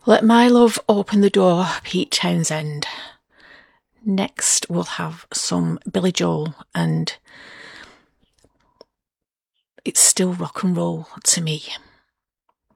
Let My Love Open the Door, Pete Townsend. Next we'll have some Billy Joel, and it's still rock and roll to me.